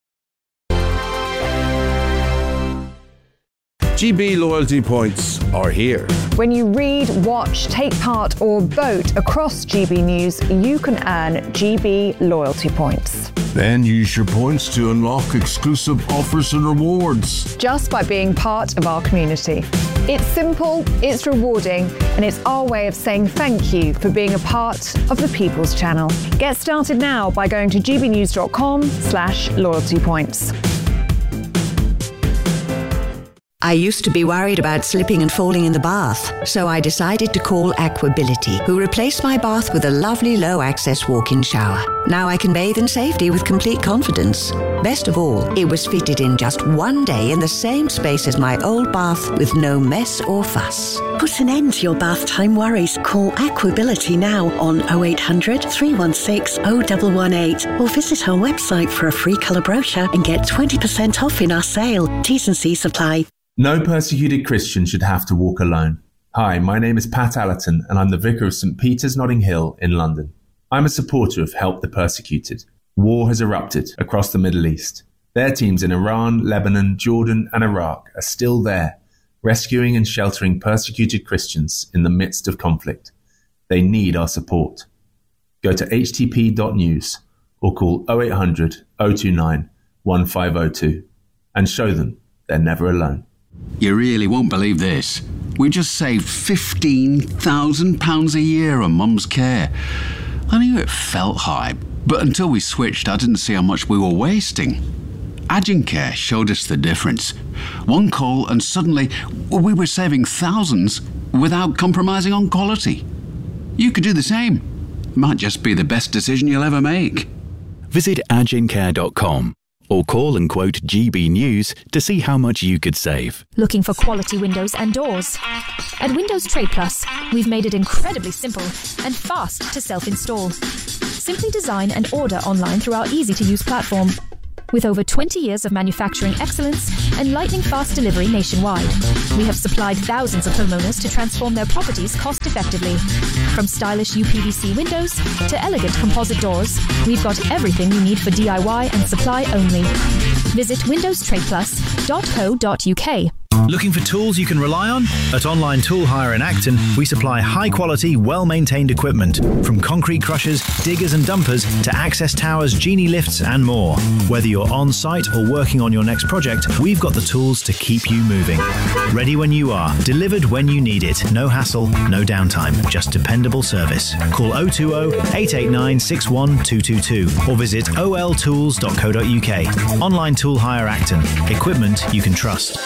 GB loyalty points are here. When you read, watch, take part or vote across GB News, you can earn GB loyalty points. Then use your points to unlock exclusive offers and rewards. Just by being part of our community. It's simple, it's rewarding, and it's our way of saying thank you for being a part of the People's Channel. Get started now by going to gbnews.com/loyalty points. I used to be worried about slipping and falling in the bath, so I decided to call Aquability, who replaced my bath with a lovely low-access walk-in shower. Now I can bathe in safety with complete confidence. Best of all, it was fitted in just 1 day in the same space as my old bath with no mess or fuss. Put an end to your bath time worries. Call Aquability now on 0800 316 0118 or visit our website for a free colour brochure and get 20% off in our sale. T's and C's apply. No persecuted Christian should have to walk alone. Hi, my name is Pat Allerton and I'm the Vicar of St Peter's Notting Hill in London. I'm a supporter of Help the Persecuted. War has erupted across the Middle East. Their teams in Iran, Lebanon, Jordan and Iraq are still there, rescuing and sheltering persecuted Christians in the midst of conflict. They need our support. Go to htp.news or call 0800 029 1502. and show them they're never alone. You really won't believe this. We just saved £15,000 a year on Mum's care. I knew it felt high, but until we switched, I didn't see how much we were wasting. Agencare showed us the difference. One call and suddenly we were saving thousands without compromising on quality. You could do the same. Might just be the best decision you'll ever make. Visit agencare.com or call and quote GB News to see how much you could save. Looking for quality windows and doors? At Windows Trade Plus, we've made it incredibly simple and fast to self-install. Simply design and order online through our easy-to-use platform. With over 20 years of manufacturing excellence and lightning-fast delivery nationwide, we have supplied thousands of homeowners to transform their properties cost-effectively. From stylish UPVC windows to elegant composite doors, we've got everything you need for DIY and supply only. Visit windowstradeplus.co.uk. Looking for tools you can rely on? At Online Tool Hire in Acton, we supply high-quality, well-maintained equipment, from concrete crushers, diggers and dumpers to access towers, genie lifts and more. Whether you're on-site or working on your next project, we've got the tools to keep you moving. Ready when you are, delivered when you need it. No hassle, no downtime, just dependable service. Call 020-889-61222 or visit oltools.co.uk. Online Tool Hire Acton. Equipment you can trust.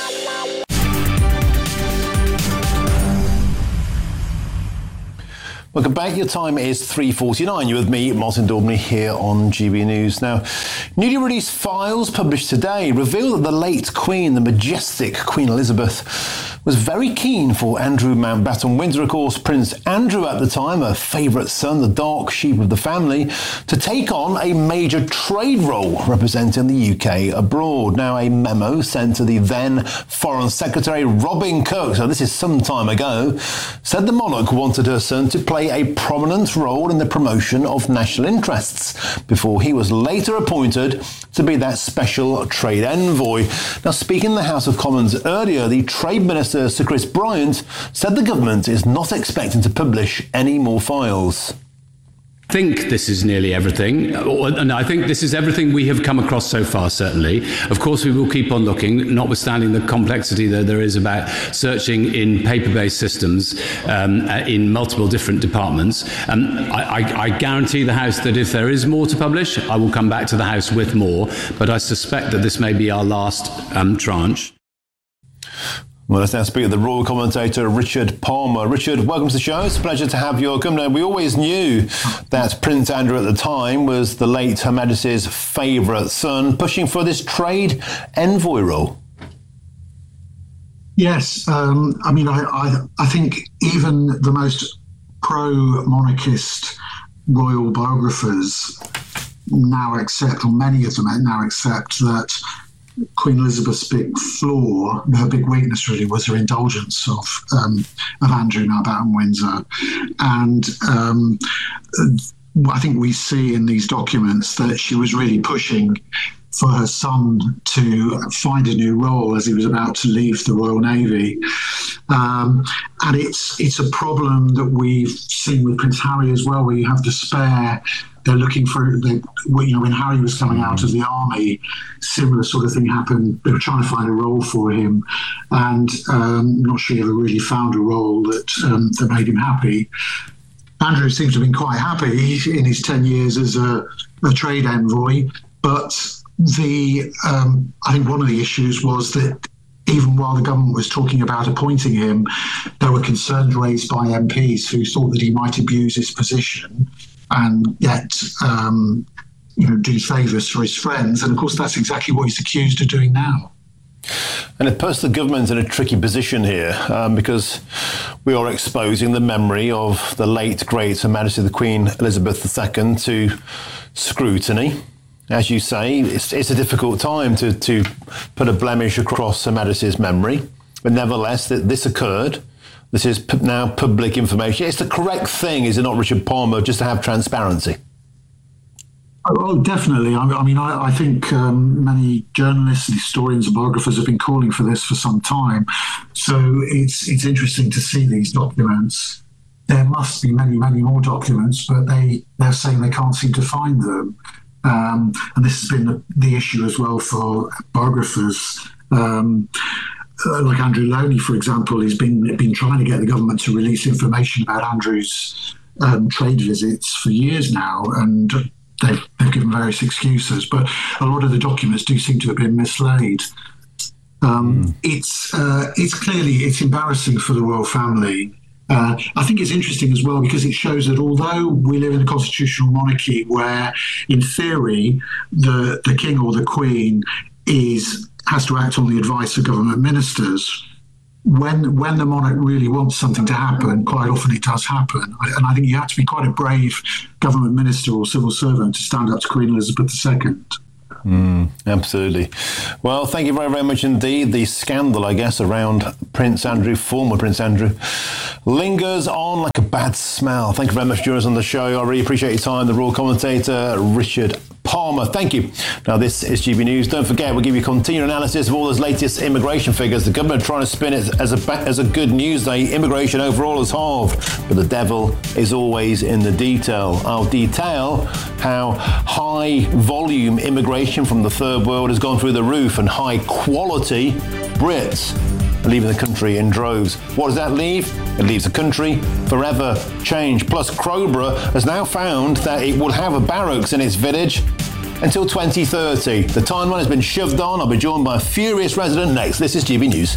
Welcome back. Your time is 3:49. You're with me, Martin Daubney, here on GB News. Now, newly released files published today reveal that the late Queen, the majestic Queen Elizabeth, was very keen for Andrew Mountbatten-Windsor, of course, Prince Andrew at the time, her favourite son, the dark sheep of the family, to take on a major trade role representing the UK abroad. Now, a memo sent to the then Foreign Secretary Robin Cook, so this is some time ago, said the monarch wanted her son to play a prominent role in the promotion of national interests before he was later appointed to be that special trade envoy. Now, speaking in the House of Commons earlier, the Trade Minister, Sir Chris Bryant, said the government is not expecting to publish any more files. I think this is nearly everything, and I think this is everything we have come across so far, certainly. Of course, we will keep on looking, notwithstanding the complexity that there is about searching in paper-based systems in multiple different departments. I guarantee the House that if there is more to publish, I will come back to the House with more, but I suspect that this may be our last tranche. Well, let's now speak to the royal commentator, Richard Palmer. Richard, welcome to the show. It's a pleasure to have your company. We always knew that Prince Andrew at the time was the late Her Majesty's favourite son, pushing for this trade envoy role. Yes, I think even the most pro-monarchist royal biographers now accept, or many of them now accept, that Queen Elizabeth's big flaw, her big weakness really, was her indulgence of Andrew Mountbatten-Windsor. And I think we see in these documents that she was really pushing for her son to find a new role as he was about to leave the Royal Navy. And it's a problem that we've seen with Prince Harry as well, where you have despair. They're looking for, when Harry was coming out of the army, similar sort of thing happened. They were trying to find a role for him, and I'm not sure he ever really found a role that made him happy. Andrew seems to have been quite happy in his 10 years as a trade envoy, but I think one of the issues was that even while the government was talking about appointing him, there were concerns raised by MPs who thought that he might abuse his position and yet do favours for his friends. And of course, that's exactly what he's accused of doing now. And it puts the government in a tricky position here because we are exposing the memory of the late, great Her Majesty the Queen Elizabeth II to scrutiny. As you say, it's a difficult time to put a blemish across Her Majesty's memory. But nevertheless, this occurred. This is now public information. It's the correct thing, is it not, Richard Palmer, just to have transparency? Oh, definitely. I think many journalists and historians and biographers have been calling for this for some time. So it's interesting to see these documents. There must be many, many more documents, but they're saying they can't seem to find them. And this has been the issue as well for biographers. Like Andrew Loney, for example, he's been trying to get the government to release information about Andrew's trade visits for years now, and they've given various excuses. But a lot of the documents do seem to have been mislaid. It's embarrassing for the royal family. I think it's interesting as well because it shows that although we live in a constitutional monarchy where, in theory, the king or the queen has to act on the advice of government ministers, when the monarch really wants something to happen, quite often it does happen. And I think you have to be quite a brave government minister or civil servant to stand up to Queen Elizabeth II. Absolutely. Well, thank you very, very much indeed. The scandal, I guess, around Prince Andrew, former Prince Andrew, lingers on like a bad smell. Thank you very much for joining us on the show. I really appreciate your time. The royal commentator, Richard Palmer. Thank you. Now, this is GB News. Don't forget, we'll give you continued analysis of all those latest immigration figures. The government are trying to spin it as a good news day. Immigration overall has halved, but the devil is always in the detail. I'll detail how high volume immigration from the third world has gone through the roof and high quality Brits are leaving the country in droves. What does that leave? It leaves the country forever changed. Plus, Crowborough has now found that it will have a barracks in its village until 2030. The timeline has been shoved on. I'll be joined by a furious resident next. This is GB News.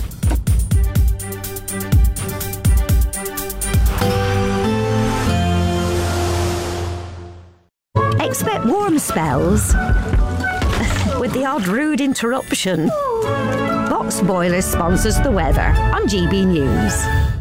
Expect warm spells with the odd rude interruption. Box Boilers sponsors the weather on GB News.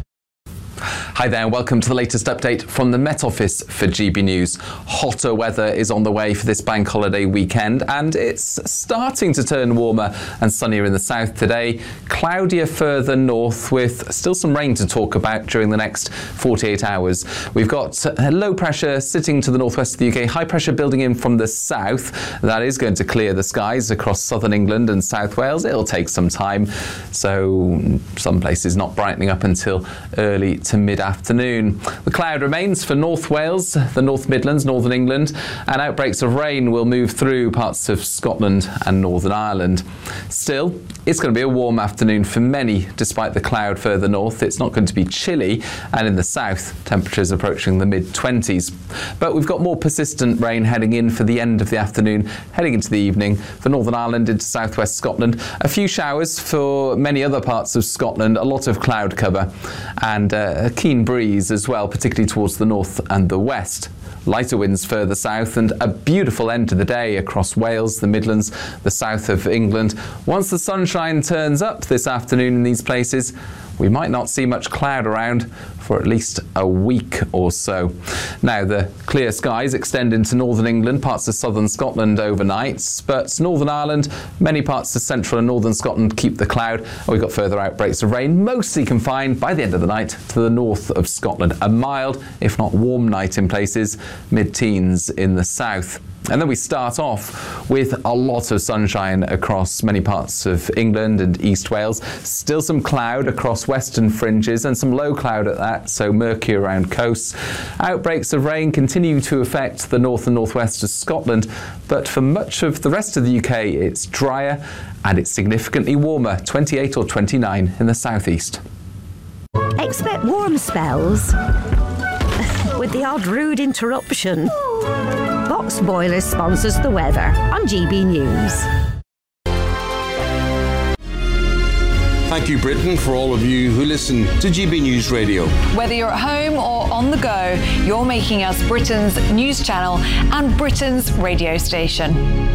Hi there, welcome to the latest update from the Met Office for GB News. Hotter weather is on the way for this bank holiday weekend, and it's starting to turn warmer and sunnier in the south today. Cloudier further north, with still some rain to talk about during the next 48 hours. We've got low pressure sitting to the northwest of the UK, high pressure building in from the south. That is going to clear the skies across southern England and South Wales. It'll take some time, so some places not brightening up until early to mid-afternoon. The cloud remains for North Wales, the North Midlands, Northern England, and outbreaks of rain will move through parts of Scotland and Northern Ireland. Still, it's going to be a warm afternoon for many, despite the cloud further north. It's not going to be chilly, and in the south, temperatures approaching the mid-20s. But we've got more persistent rain heading in for the end of the afternoon, heading into the evening for Northern Ireland into southwest Scotland. A few showers for many other parts of Scotland, a lot of cloud cover, and a keen breeze as well, particularly towards the north and the west. Lighter winds further south, and a beautiful end to the day across Wales, the Midlands, the south of England. Once the sunshine turns up this afternoon in these places, we might not see much cloud around for at least a week or so. Now, the clear skies extend into northern England, parts of southern Scotland overnight, but Northern Ireland, many parts of central and northern Scotland keep the cloud, and we've got further outbreaks of rain, mostly confined by the end of the night to the north of Scotland. A mild, if not warm night in places, mid-teens in the south. And then we start off with a lot of sunshine across many parts of England and East Wales. Still some cloud across western fringes and some low cloud at that, so murky around coasts. Outbreaks of rain continue to affect the north and northwest of Scotland, but for much of the rest of the UK it's drier and it's significantly warmer, 28 or 29 in the southeast. Expect warm spells with the odd rude interruption. Box Boilers sponsors the weather on GB News. Thank you, Britain, for all of you who listen to GB News Radio. Whether you're at home or on the go, you're making us Britain's news channel and Britain's radio station.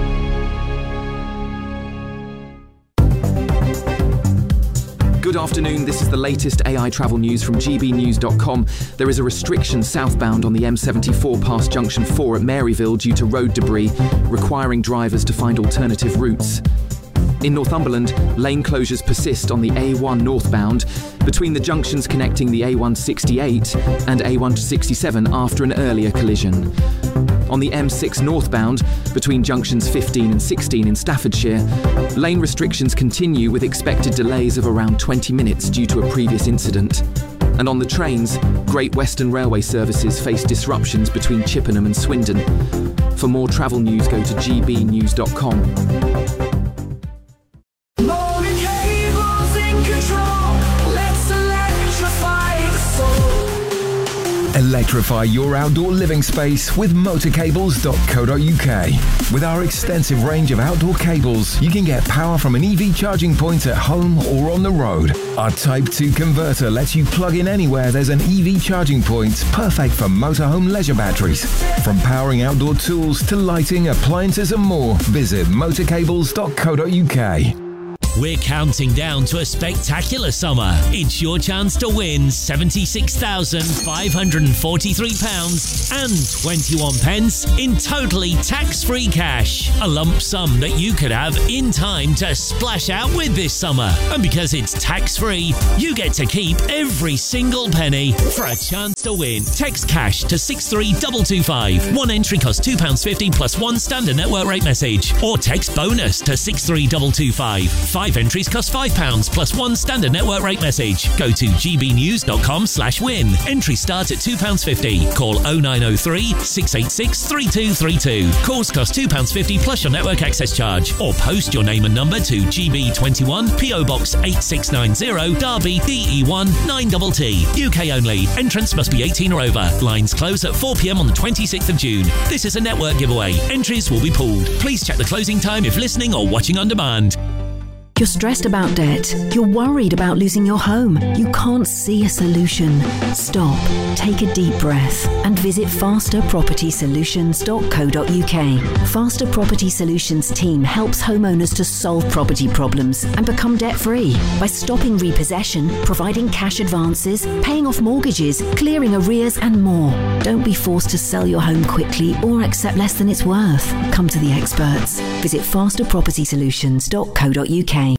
Good afternoon, this is the latest AI travel news from gbnews.com. There is a restriction southbound on the M74 past Junction 4 at Maryville due to road debris, requiring drivers to find alternative routes. In Northumberland, lane closures persist on the A1 northbound between the junctions connecting the A168 and A167 after an earlier collision. On the M6 northbound, between junctions 15 and 16 in Staffordshire, lane restrictions continue with expected delays of around 20 minutes due to a previous incident. And on the trains, Great Western Railway services face disruptions between Chippenham and Swindon. For more travel news, go to gbnews.com. Electrify your outdoor living space with motorcables.co.uk. With our extensive range of outdoor cables, you can get power from an EV charging point at home or on the road. Our Type 2 converter lets you plug in anywhere there's an EV charging point, perfect for motorhome leisure batteries. From powering outdoor tools to lighting, appliances and more, visit motorcables.co.uk. We're counting down to a spectacular summer. It's your chance to win £76,543 and 21 pence in totally tax-free cash. A lump sum that you could have in time to splash out with this summer. And because it's tax-free, you get to keep every single penny. For a chance to win, text cash to 63225. One entry costs £2.50 plus one standard network rate message. Or text bonus to 63225. 5 entries cost £5 plus one standard network rate message. Go to gbnews.com/win. Entry start at £2.50. Call 0903 686 3232. Calls cost £2.50 plus your network access charge. Or post your name and number to GB21 PO Box 8690 Derby DE1 9TT. UK only. Entrance must be 18 or over. Lines close at 4 p.m. on the 26th of June. This is a network giveaway. Entries will be pooled. Please check the closing time if listening or watching on demand. You're stressed about debt. You're worried about losing your home. You can't see a solution. Stop, take a deep breath and visit fasterpropertysolutions.co.uk. Faster Property Solutions team helps homeowners to solve property problems and become debt-free by stopping repossession, providing cash advances, paying off mortgages, clearing arrears and more. Don't be forced to sell your home quickly or accept less than it's worth. Come to the experts. Visit fasterpropertysolutions.co.uk.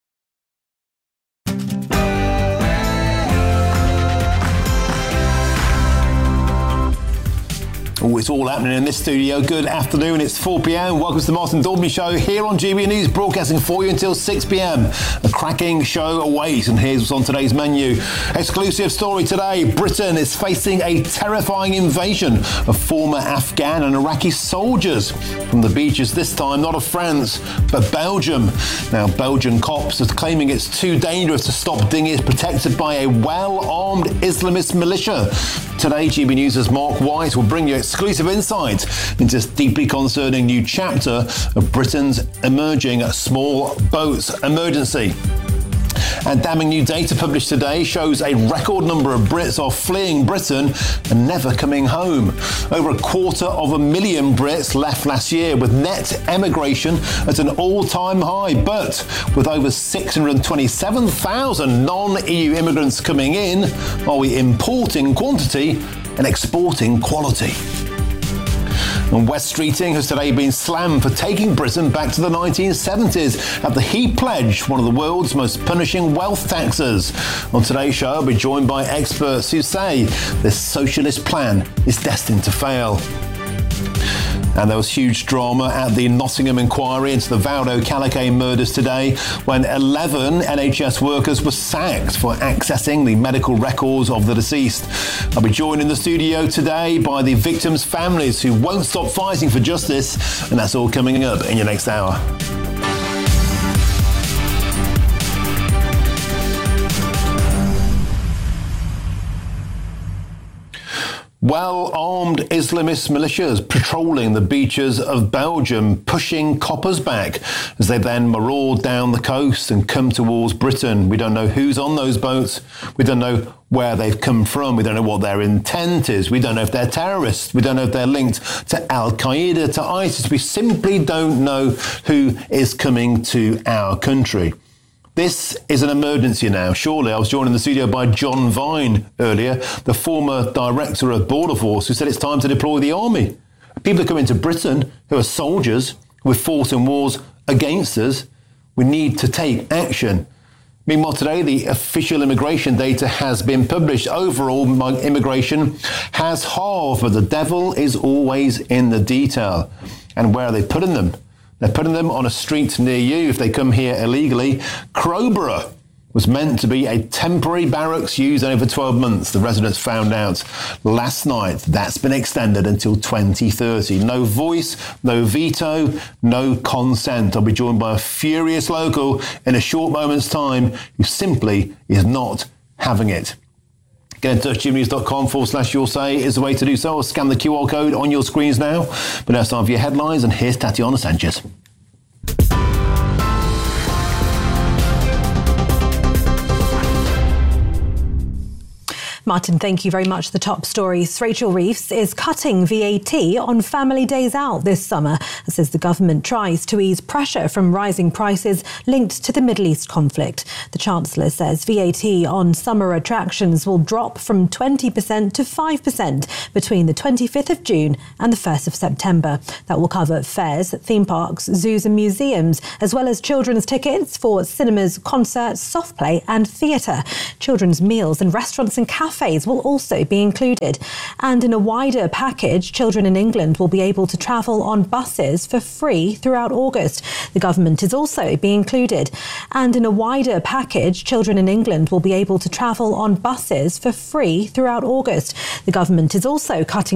Oh, it's all happening in this studio. Good afternoon, it's 4 p.m. Welcome to the Martin Daubney Show here on GB News, broadcasting for you until 6 p.m. A cracking show awaits, and here's what's on today's menu. Exclusive story today, Britain is facing a terrifying invasion of former Afghan and Iraqi soldiers from the beaches, this time not of France, but Belgium. Now, Belgian cops are claiming it's too dangerous to stop dinghies protected by a well-armed Islamist militia. Today, GB News' Mark White will bring you exclusive insight into this deeply concerning new chapter of Britain's emerging small boats emergency. And damning new data published today shows a record number of Brits are fleeing Britain and never coming home. Over 250,000 Brits left last year, with net emigration at an all-time high. But with over 627,000 non-EU immigrants coming in, are we importing quantity and exporting quality? And West Streeting has today been slammed for taking Britain back to the 1970s at the He Pledge, one of the world's most punishing wealth taxes. On today's show, I'll be joined by experts who say this socialist plan is destined to fail. And there was huge drama at the Nottingham inquiry into the Valdo Calique murders today, when 11 NHS workers were sacked for accessing the medical records of the deceased. I'll be joined in the studio today by the victims' families who won't stop fighting for justice, and that's all coming up in your next hour. Well-armed Islamist militias patrolling the beaches of Belgium, pushing coppers back as they then maraud down the coast and come towards Britain. We don't know who's on those boats. We don't know where they've come from. We don't know what their intent is. We don't know if they're terrorists. We don't know if they're linked to Al-Qaeda, to ISIS. We simply don't know who is coming to our country. This is an emergency now, surely. I was joined in the studio by John Vine earlier, the former director of Border Force, who said it's time to deploy the army. People are coming to Britain who are soldiers, who have fought in wars against us. We need to take action. Meanwhile, today, the official immigration data has been published. Overall, immigration has halved, but the devil is always in the detail. And where are they putting them? They're putting them on a street near you if they come here illegally. Crowborough, was meant to be a temporary barracks used only for 12 months. The residents found out last night that's been extended until 2030. No voice, no veto, no consent. I'll be joined by a furious local in a short moment's time who simply is not having it. Get in touch, gbnews.com/your say is the way to do so, or scan the QR code on your screens now. But now it's time for your headlines, and here's Tatiana Sanchez. Martin, thank you very much. The top stories. Rachel Reeves is cutting VAT on family days out this summer as the government tries to ease pressure from rising prices linked to the Middle East conflict. The Chancellor says VAT on summer attractions will drop from 20% to 5% between the 25th of June and the 1st of September. That will cover fairs, theme parks, zoos and museums, as well as children's tickets for cinemas, concerts, soft play and theatre. Children's meals and restaurants and cafes will also be included. And in a wider package, children in England will be able to travel on buses for free throughout August. The government is also being included. And in a wider package, children in England will be able to travel on buses for free throughout August. The government is also cutting